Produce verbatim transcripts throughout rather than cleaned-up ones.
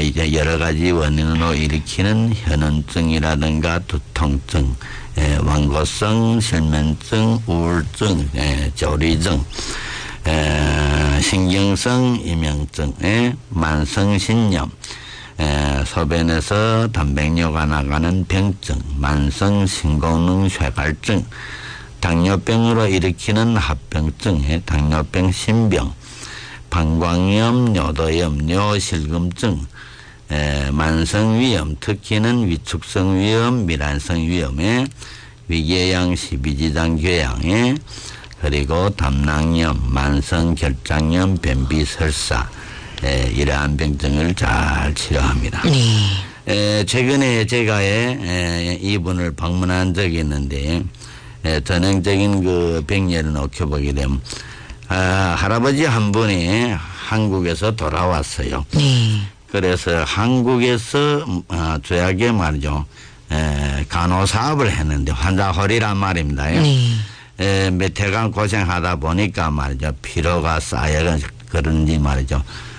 이제 여러 가지 원인으로 일으키는 현원증이라든가 두통증, 에, 완고성 실면증, 우울증, 에, 조리증, 에, 신경성 이명증, 에, 만성신염, 에, 소변에서 단백뇨가 나가는 병증, 만성 신功能 쇠갈증, 당뇨병으로 일으키는 합병증, 당뇨병 신병, 방광염, 요도염, 뇨실금증, 에, 만성위염, 특히는 위축성위염, 미란성위염에 위궤양, 십이지장 궤양에 그리고 담낭염, 만성결장염, 변비설사, 에, 이러한 병증을 잘 치료합니다. 네. 에, 최근에 제가 에, 에, 이분을 방문한 적이 있는데 에, 전형적인 그 병례를 놓켜보게 되면 아, 할아버지 한 분이 한국에서 돌아왔어요. 네. 그래서 한국에서 어, 조약에 말이죠. 에, 간호사업을 했는데 환자 홀이란 말입니다. 네. 에, 몇 해간 고생하다 보니까 말이죠. 피로가 쌓여 그런지 말이죠.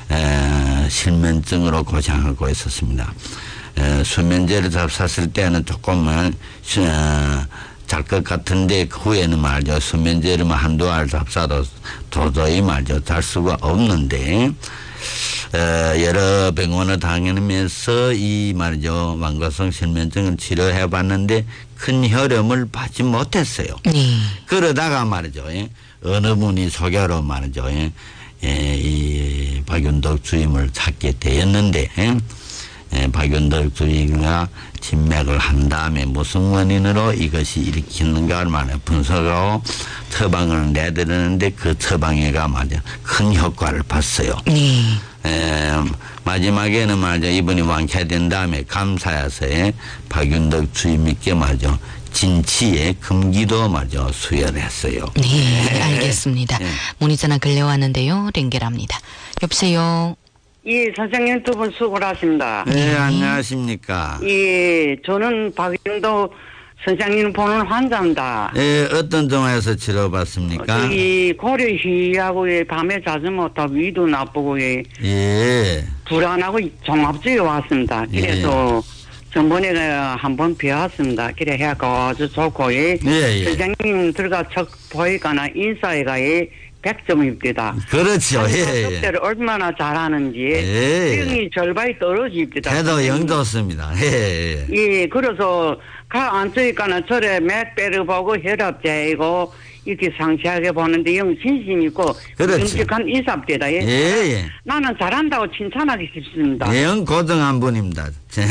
에, 실면증으로 고생하고 있었습니다. 에, 수면제를 잡쌌을 때는 조금은 어, 잘 것 같은데 그 후에는 말이죠. 수면제를 한두 알 잡사도 도저히 말이죠. 잘 수가 없는데 어, 여러 병원을 다니면서 이 말이죠. 완고성 실면증을 치료해 봤는데 큰 혈염을 받지 못했어요. 네. 그러다가 말이죠. 예, 어느 분이 소개로 말이죠. 예, 예, 이 박윤덕 주임을 찾게 되었는데 예, 예, 박윤덕 주임과 진맥을 한 다음에 무슨 원인으로 이것이 일으키는가를 말이죠. 분석하고 처방을 내드리는데 그 처방에가 맞아 큰 효과를 봤어요. 네. 에, 마지막에는 말이죠. 이분이 완쾌된 다음에 감사해서에 박윤덕 주임님께 말이죠. 진치에 금기도 말이죠. 수혈했어요. 네, 알겠습니다. 네. 문의 전화 걸려왔는데요. 연결합니다. 여보세요. 예, 선생님 두 분 수고하십니다. 네, 네, 안녕하십니까. 예, 저는 박윤도 선생님 보는 환자입니다. 예, 어떤 종에서 치료받습니까? 이 고려희하고 밤에 자주 못하고 위도 나쁘고 예, 예. 불안하고 종합주에 왔습니다. 그래서 예. 전번에 한번 뵈었습니다. 그래 해가 아주 좋고 예. 예, 예. 선생님 들어가 척 보이거나 인사해가 예. 백 점입니다. 그렇죠. 예, 예. 얼마나 잘하는지 예. 병이 절반이 떨어집니다. 해도 영 좋습니다. 예, 예. 예, 그래서 가 앉으니까는 저래 맥 빼려보고 혈압 재고 이렇게 상세하게 보는데 영 진심 있고 정직한 인사입니다. 예. 예, 예. 나는 잘한다고 칭찬하기 싶습니다. 예, 영 고정한 분입니다. 예,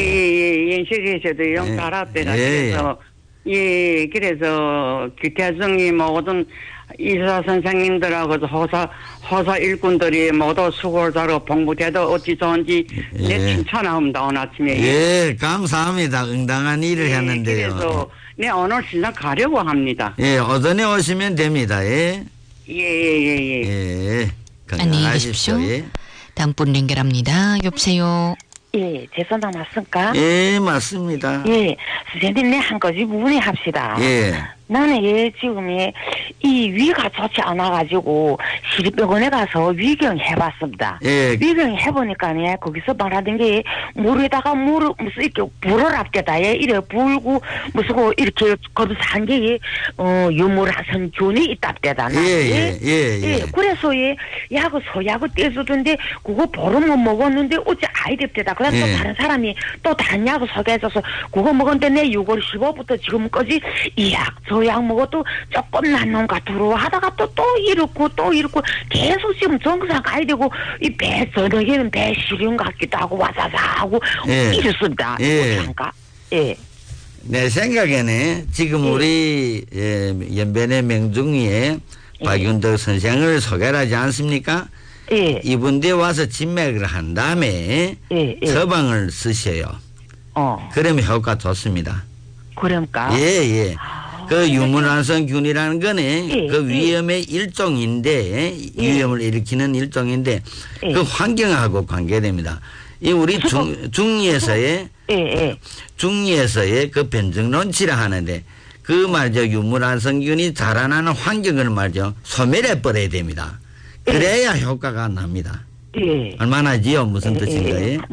예, 연식에서도 영 잘합니다. 예, 그래서 예, 그래서 기태성이 모든 이사 선생님들하고 호사, 호사 일꾼들이 모두 수고를 잘하고 봉부대도 어찌 좋은지 예. 내 칭찬합니다. 오늘 아침에. 예, 감사합니다. 응당한 일을 예, 했는데요. 그래서 내 오늘 시장 가려고 합니다. 예, 오전에 오시면 됩니다. 예. 예, 예, 예. 예. 예. 안녕히 계십시오. 예. 다음 분 연결합니다. 여보세요. 예, 제 선당 맞습니까? 예, 맞습니다. 예, 선생님, 내 한 가지 문의합시다. 예. 나는 예, 지금이 이 위가 좋지 않아가지고 시립병원에 가서 위경 해봤습니다. 예. 위경 해보니까 예, 거기서 말하던 게 물에다가 물을 무슨 이렇게 불을 앞대다 예, 이래 불고 무슨 거 이렇게 거기서 한 게 어, 유물화성균이 있답대다. 예, 예, 예, 예. 예. 그래서 예, 약을 소약을 떼주던데 그거 보름을 먹었는데 어째 아이 됩대다. 그래서 예. 또 다른 사람이 또 다른 약을 소개해줘서 그거 먹었는데 내 유월 십오부터 지금까지 이 약 저 약 먹어도 조금 낫는 것 같으로 하다가 또 또 이렇고 또 이렇고 계속 지금 정상 가야 되고 이 배 저녁에는 배 시린 것 같기도 하고 와자자 하고 예. 이렇습니다. 예. 어떡한가? 예. 내 생각에는 지금 예. 우리 예, 연변의 명중위에 예. 박윤덕 선생을 소개를 하지 않습니까? 예. 이분들이 와서 진맥을 한 다음에 예. 예. 처방을 쓰셔요. 어. 그러면 효과 좋습니다. 그러니까. 예, 예. 그 유문환성균이라는 거는 예, 그 예. 위험의 일종인데 예. 위험을 일으키는 일종인데 예. 그 환경하고 관계됩니다. 이 우리 중, 중리에서의 예, 예. 중리에서의 그 변증론치라 하는데 그 말이죠. 유문환성균이 자라나는 환경을 말이죠. 소멸해 버려야 됩니다. 그래야 효과가 납니다. 예. 얼마나지요? 무슨 예, 뜻인가요? 예.